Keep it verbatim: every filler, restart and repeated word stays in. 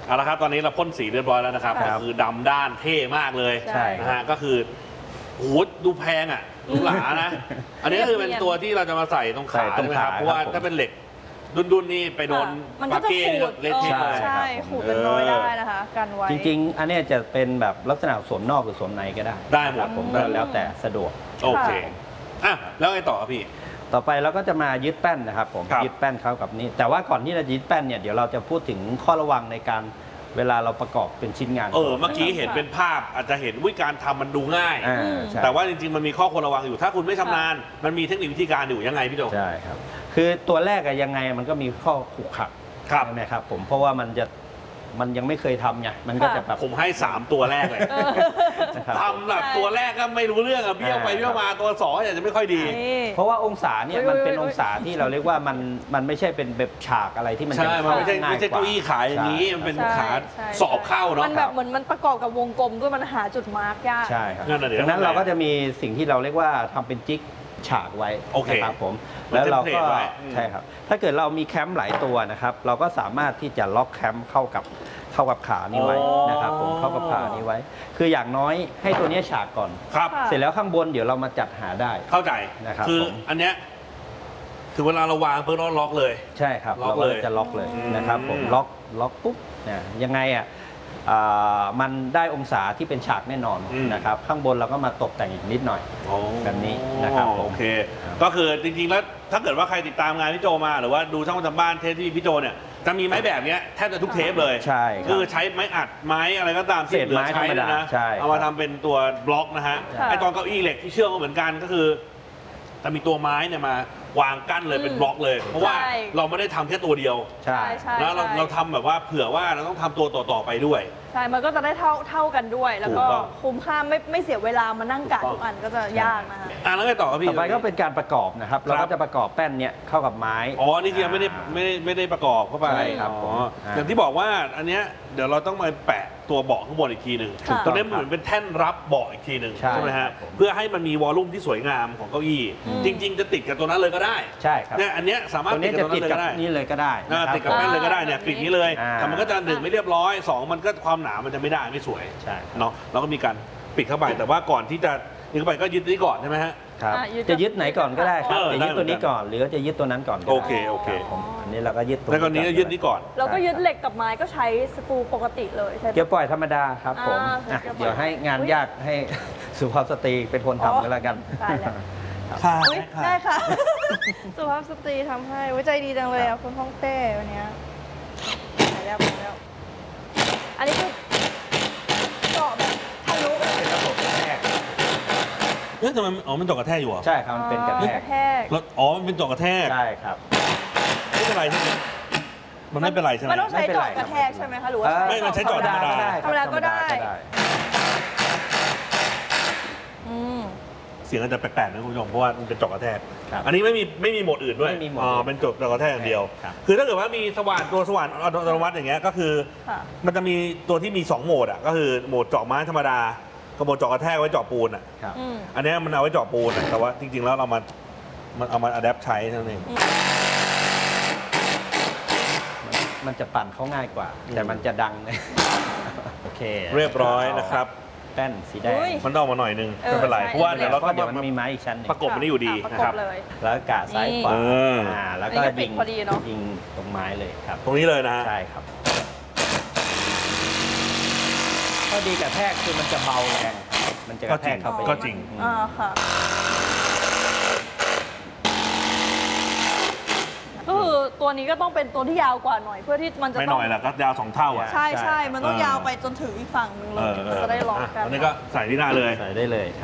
เอาละครับตอนนี้เราพ่นสีเรียบร้อยแล้วนะครับก็คือดำด้านเท่มากเลยนะฮะก็คือโหดูแพงอ่ะหรูหรานะอันนี้ก็คือเป็นตัวที่เราจะมาใส่ตรงขาใช่ไหมครับเพราะว่าถ้าเป็นเหล็กดุนๆนี่ไปโดนปากเก้เละเทะเลยใช่ขูดเป็นร้อยได้นะคะกันไว้จริงๆอันนี้จะเป็นแบบลักษณะสวมนอกหรือสวมในก็ได้ได้หมดผมก็แล้วแต่สะดวกโอเคอ่ะแล้วไงต่อพี่ต่อไปเราก็จะมายึดแป้นนะครับผมยึดแป้นเข้ากับนี้แต่ว่าก่อนที่เรายึดแป้นเนี่ยเดี๋ยวเราจะพูดถึงข้อระวังในการเวลาเราประกอบเป็นชิ้นงานเออเมื่อกี้เห็นเป็นภาพอาจจะเห็นวิธีการทำมันดูง่ายแต่ว่าจริงๆมันมีข้อควรระวังอยู่ถ้าคุณไม่ชำนาญมันมีเทคนิควิธีการอยู่ยังไงพี่โจใช่ครับคือตัวแรกอะยังไงมันก็มีข้อขรุขระใช่ไหมครับผมเพราะว่ามันจะมันยังไม่เคยทำไงมันก็จะแบบผมให้สามตัวแรกเลยทำแบบตัวแรกก็ไม่รู้เรื่องอะเบี้ยวไปเบี้ยวมาตัวสองอาจจะไม่ค่อยดีเพราะว่าองศาเนี่ยมันเป็นองศาที่เราเรียกว่ามันมันไม่ใช่เป็นแบบฉากอะไรที่มันใช่มันไม่ใช่ไม่ใช่เก้าอี้ขายอย่างนี้มันเป็นขาสอบเข้าเนาะมันแบบเหมือนมันประกอบกับวงกลมด้วยมันหาจุดมาร์กยากใช่ครับดังนั้นเราก็จะมีสิ่งที่เราเรียกว่าทำเป็นจิ๊กฉากไว้นะครับผมแล้วเราก็ใช่ครับถ้าเกิดเรามีแคมป์หลายตัวนะครับเราก็สามารถที่จะล็อกแคมป์เข้ากับเข้ากับขานี้ไว้นะครับผมเข้ากับขานี้ไว้ คืออย่างน้อยให้ตัวนี้ฉากก่อนครับเสร็จแล้วข้างบนเดี๋ยวเรามาจัดหาได้เข้าใจนะครับคืออันเนี้ยถึงเวลาเราวางเพื่อล็อกเลยใช่ครับเราก็จะล็อกเลยนะครับผมล็อกล็อกปุ๊บเนี่ยยังไงอ่ะมันได้องศาที่เป็นฉากแน่นอนนะครับข้างบนเราก็มาตกแต่งอีกนิดหน่อยแบบนี้นะครับโอเคก็คือจริงๆแล้วถ้าเกิดว่าใครติดตามงานพี่โจมาหรือว่าดูช่องประจำบ้านเทปที่พี่โจเนี่ยจะมีไม้แบบนี้แทบจะทุกเทปเลยใช่คือใช้ไม้อัดไม้อะไรก็ตามที่เหลือใช้นะเอามาทำเป็นตัวบล็อกนะฮะไอตอนเก้าอี้เหล็กที่เชื่อมก็เหมือนกันก็คือจะมีตัวไม้เนี่ยมาวางกั้นเลยเป็นบล็อกเลยเพราะว่าเราไม่ได้ทำแค่ตัวเดียวใช่แล้วเราเราทำแบบว่าเผื่อว่าเราต้องทำตัวต่อๆไปด้วยใช่มันก็จะได้เท่าเท่ากันด้วยแล้วก็คุ้มค่าไม่ไม่เสียเวลามานั่งกะทุกอันก็จะยากนะคะอ่ะแล้วไงต่อครับพี่ต่อไปก็เป็นการประกอบนะครับเราก็จะประกอบแป้นเนี้ยเข้ากับไม้อ๋อนี่ยังไม่ได้ไม่ได้ไม่ได้ประกอบเข้าไปครับอ๋ออย่างที่บอกว่าอันเนี้ยเดี๋ยวเราต้องมาแปะตัวเบาะข้างบนอีกทีหนึ่งตรงนี้เหมือนเป็นแท่นรับเบาะอีกทีหนึ่งใช่ไหมฮะเพื่อให้มันมีวอลลุ่มที่สวยงามของเก้าอี้จริงๆจะติดกับตัวนั้นเลยก็ได้ใช่ครับเนี่ยอันเนี้ยสามารถติดกับตัวนั้นเลยก็ได้นี่เลยก็ได้ติดกับแป้นเลยก็ได้เนี่ยกลิ่นนี้เลยแต่มันก็จะหนึ่งไม่เรียบร้อยสองมันก็ความหนามันจะไม่ได้ไม่สวยเนาะเราก็มีการปิดเข้าไปแต่ว่าก่อนที่จะยึดเข้าไปก็ยึดนี้ก่อนใช่ไหมฮะครับจะยึดไหนก่อนก็ได้ครับจะยึดตัวนี้ก่อนหรือจะยึดตัวนั้นก่อนโอเคโอเคอันนี้เราก็ยึดตัวแล้วก็นี้ยึดนี้ก่อนเราก็ยึดเหล็กกับไม้ก็ใช้สกรูปกติเลยใช่ไหมเกียวปล่อยธรรมดาครับผมเดี๋ยวให้งานยากให้สุภาพสตรีเป็นคนทำก็แล้วกันค่ะได้ค่ะสุภาพสตรีทำให้วิจัยดีจังเลยอ่ะคุณฮ่องเต้วันนี้ไปแล้วไปแล้วอันนี้คือเจาะแบบทะลุเป็นระบบกระแทกเอ๊ะทำไมอ๋อมันเจาะกระแทกอยู่อ่ะใช่ครับมันเป็นกระแทกแล้วอ๋อมันเป็นเจาะกระแทกใช่ครับไม่เป็นไรใช่ไหมมันไม่เป็นไรใช่ไหมมันต้องใช้เจาะกระแทกใช่ไหมคะหรือว่าไม่มันใช้เจาะธรรมดาธรรมดาก็ได้เสียงอาจจะแปลกๆนะคุณผู้ชมเพราะว่ามันเป็นเจาะกระแทกอันนี้ไม่มีไม่มีโหมดอื่นด้วยอ๋อเป็นเจาะกระแทกอย่างเดียวคือถ้าเกิดว่ามีสว่านตัวสว่านอัตโนมัติอย่างเงี้ยก็คือมันจะมีตัวที่มีสองโหมดอ่ะก็คือโหมดเจาะไม้ธรรมดากับโหมดเจาะกระแทกไว้เจาะปูนอ่ะอันนี้มันเอาไว้เจาะปูนแต่ว่าจริงๆแล้วเรามามันเอามาอัดแอปใช้เท่านั้นเองมันจะปั่นเขาง่ายกว่าแต่มันจะดังเลยโอเคเรียบร้อยนะครับแป้นสีแดงมันต้องมาหน่อยนึงไม่เป็นไรเพราะว่าเดี๋ยวเราก็มันมีไม้อีกชั้นนึงประกบมันได้อยู่ดีนะครับแล้วกาซ้ายขวาแล้วก็ยิงยิงตรงไม้เลยครับตรงนี้เลยนะใช่ครับข้อดีกระแทกคือมันจะเบาแรงมันจะกระแทกเข้าไปก็จริงอ่าค่ะก็คือตัวนี้ก็ต้องเป็นตัวที่ยาวกว่าหน่อยเพื่อที่มันจะไม่หน่อยแหละก็ยาวสองเท่าอ่ะใช่ใช่มันต้องยาวไปจนถึงอีกฝั่งหนึ่งเลยจะได้ล็อกกันอันนี้ก็ใส่ที่หน้าเลยใส่ได้เลย